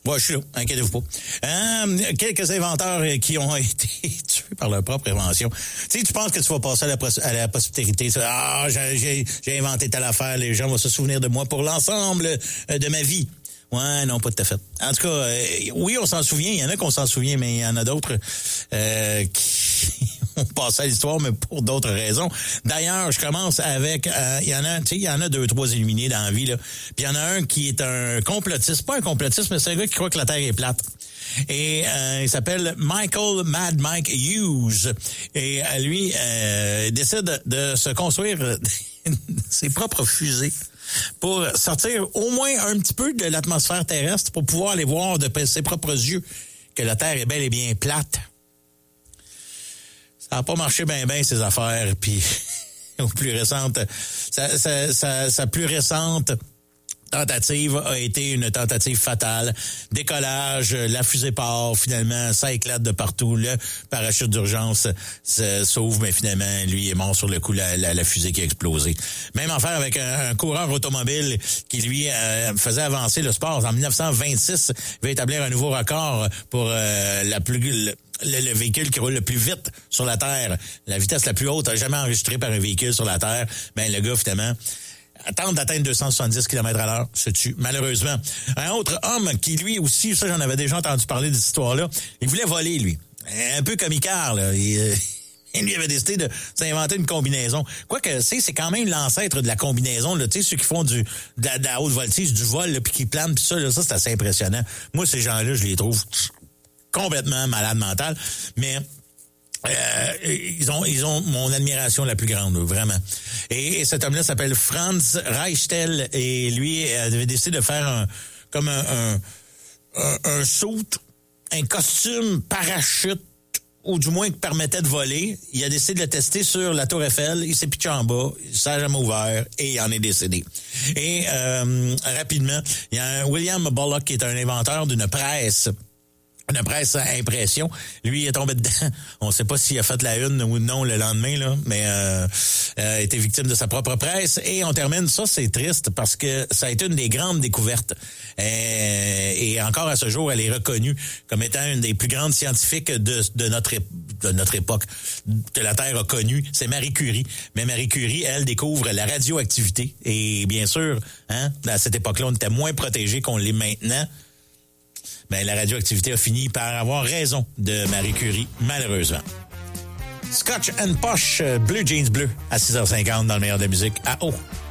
Ouais, je suis là, inquiétez-vous pas. Quelques inventeurs qui ont été tués par leur propre invention. Tu sais, tu penses que tu vas passer à la postérité. J'ai inventé telle affaire, les gens vont se souvenir de moi pour l'ensemble de ma vie. Ouais, non, pas tout à fait. En tout cas, oui, on s'en souvient. Il y en a qu'on s'en souvient, mais il y en a d'autres qui ont passé à l'histoire, mais pour d'autres raisons. D'ailleurs, je commence avec... il y en a 2-3 illuminés dans la vie, là. Puis il y en a un qui est un complotiste. Pas un complotiste, mais c'est un gars qui croit que la Terre est plate. Et il s'appelle Michael Mad Mike Hughes. Et lui, décide de se construire ses propres fusées pour sortir au moins un petit peu de l'atmosphère terrestre pour pouvoir aller voir de ses propres yeux que la Terre est bel et bien plate. Ça n'a pas marché bien ces affaires. Puis, au plus récente, sa plus récente tentative a été une tentative fatale. Décollage, la fusée part, finalement, ça éclate de partout. Le parachute d'urgence se sauve, mais finalement, lui est mort sur le coup, la fusée qui a explosé. Même affaire avec un coureur automobile qui, lui, faisait avancer le sport. En 1926, il va établir un nouveau record pour le véhicule qui roule le plus vite sur la Terre. La vitesse la plus haute jamais enregistrée par un véhicule sur la Terre. Ben, le gars, finalement, tente d'atteindre 270 km/h, se tue, malheureusement. Un autre homme qui, lui aussi, ça, j'en avais déjà entendu parler de cette histoire-là, il voulait voler, lui. Un peu comme Icare, là. Il lui avait décidé de s'inventer une combinaison. Quoique, c'est quand même l'ancêtre de la combinaison, là. Tu sais, ceux qui font de la haute voltige, du vol, là, puis qui planent, puis ça, là, ça, c'est assez impressionnant. Moi, ces gens-là, je les trouve complètement malades mentales. Mais... ils ont mon admiration la plus grande, vraiment. Et cet homme-là s'appelle Franz Reichtel et lui avait décidé de faire un suit, un costume parachute ou du moins qui permettait de voler. Il a décidé de le tester sur la Tour Eiffel, il s'est pitché en bas, ça n'a jamais ouvert et il en est décédé. Et rapidement, il y a un William Bullock qui est un inventeur d'une presse à impression. Lui, il est tombé dedans. On ne sait pas s'il a fait la une ou non le lendemain, là, mais était victime de sa propre presse. Et on termine, ça c'est triste parce que ça a été une des grandes découvertes. Et encore à ce jour, elle est reconnue comme étant une des plus grandes scientifiques de notre époque que la Terre a connue. C'est Marie Curie. Mais Marie Curie, elle découvre la radioactivité. Et bien sûr, à cette époque-là, on était moins protégés qu'on l'est maintenant. Ben, la radioactivité a fini par avoir raison de Marie Curie, malheureusement. Scotch and Posh, Blue Jeans Bleu, à 6h50 dans le meilleur de la musique, à eau.